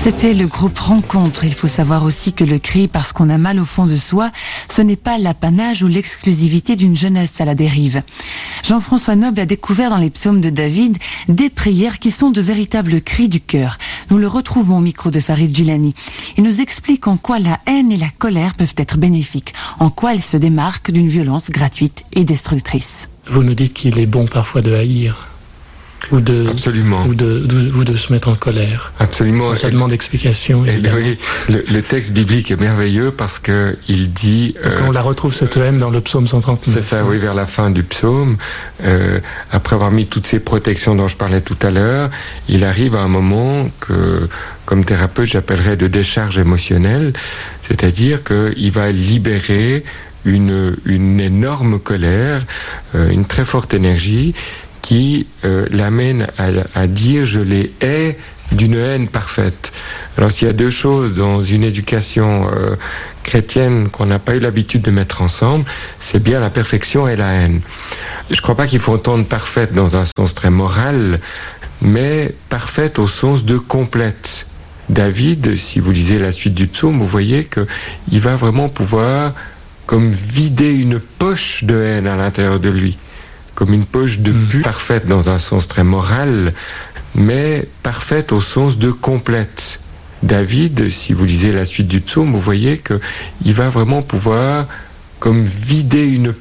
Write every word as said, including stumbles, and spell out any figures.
C'était le groupe Rencontre. Il faut savoir aussi que le cri parce qu'on a mal au fond de soi, ce n'est pas l'apanage ou l'exclusivité d'une jeunesse à la dérive. Jean-François Noble a découvert dans les psaumes de David des prières qui sont de véritables cris du cœur. Nous le retrouvons au micro de Farid Djilani. Il nous explique en quoi la haine et la colère peuvent être bénéfiques, en quoi elles se démarquent d'une violence gratuite et destructrice. Vous nous dites qu'il est bon parfois de haïr. Ou de, Absolument. Ou de, de, ou de se mettre en colère. Absolument. Ça demande explication. Et oui, le, le texte biblique est merveilleux parce que il dit. Euh, on la retrouve cette haine dans le psaume cent trente-neuf. C'est ça, oui, vers la fin du psaume. Euh, après avoir mis toutes ces protections dont je parlais tout à l'heure, il arrive à un moment que, comme thérapeute, j'appellerais de décharge émotionnelle, c'est-à-dire qu'il va libérer une, une énorme colère, euh, une très forte énergie, qui euh, l'amène à, à dire « je les hais d'une haine parfaite ». Alors s'il y a deux choses dans une éducation euh, chrétienne qu'on n'a pas eu l'habitude de mettre ensemble, c'est bien la perfection et la haine. Je ne crois pas qu'il faut entendre parfaite dans un sens très moral, mais parfaite au sens de complète. David, si vous lisez la suite du psaume, vous voyez qu'il va vraiment pouvoir comme vider une poche de haine à l'intérieur de lui. Comme une poche de pu, mmh. parfaite dans un sens très moral, mais parfaite au sens de complète. David, si vous lisez la suite du psaume, vous voyez qu'il va vraiment pouvoir comme vider une